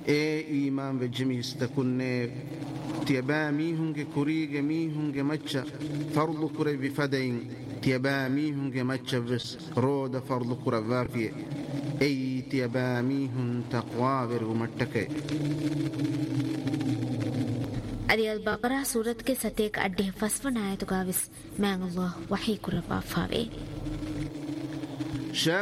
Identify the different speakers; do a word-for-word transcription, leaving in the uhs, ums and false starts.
Speaker 1: اي ایمان و جمیست کنه تیبا میهنگ کوریگ میهنگ مچ فرض کره بفدین تیبا میهنگ مچ بس رود فرض کره وافیه ای تیبا میهن تقوا ورگو مٹکے.
Speaker 2: أدي البقرة سورة كستيك أديه فسفنا يتقاوس مان الله وحي كرفا فاوي.